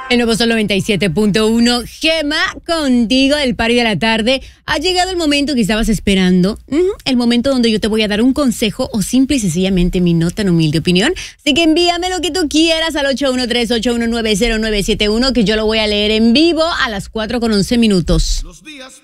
El nuevo Sol 97.1, Gema, contigo del Party de la Tarde. Ha llegado el momento que estabas esperando, el momento donde yo te voy a dar un consejo o simple y sencillamente mi no tan humilde opinión. Así que envíame lo que tú quieras al 813-819-0971, que yo lo voy a leer en vivo a las 4:11.